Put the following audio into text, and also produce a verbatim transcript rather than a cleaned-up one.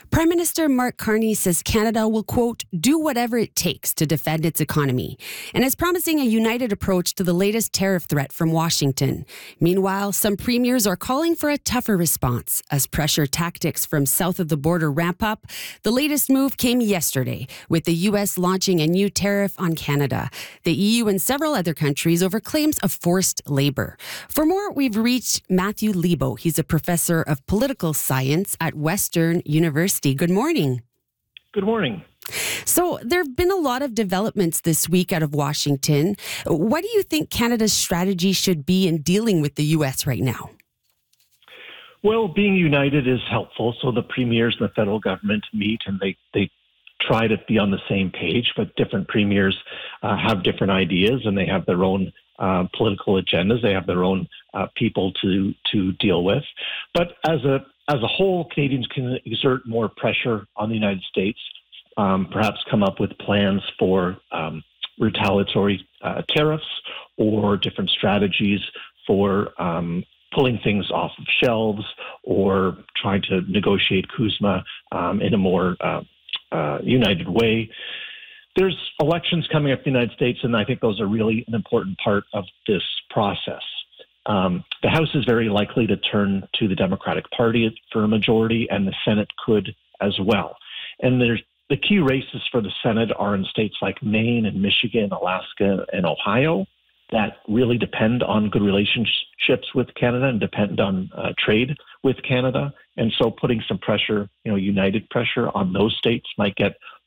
Prime Minister Mark Carney says Canada will, quote, do whatever it takes to defend its economy, and is promising a united approach to the latest tariff threat from Washington. Meanwhile, some premiers are calling for a tougher response as pressure tactics from south of the border ramp up. The latest move came yesterday, with the U S launching a new tariff on Canada, the E U and several other countries over claims of forced labor. For more, we've reached Matthew Lebo. He's a professor of political science at Western University. Good morning. Good morning. So there have been a lot of developments this week out of Washington. What do you think Canada's strategy should be in dealing with the U S right now? Well, being united is helpful. So the premiers and the federal government meet and they, they try to be on the same page, but different premiers uh, have different ideas and they have their own uh, political agendas. They have their own uh, people to to deal with. But as a as a whole, Canadians can exert more pressure on the United States, um, perhaps come up with plans for um, retaliatory uh, tariffs or different strategies for um, pulling things off of shelves or trying to negotiate CUSMA um, in a more uh, uh, united way. There's elections coming up in the United States, and I think those are really an important part of this process. Um, the House is very likely to turn to the Democratic Party for a majority, and the Senate could as well. And there's the key races for the Senate are in states like Maine and Michigan, Alaska, and Ohio that really depend on good relationships with Canada and depend on uh, trade with Canada. And so putting some pressure, you know, united pressure on those states might get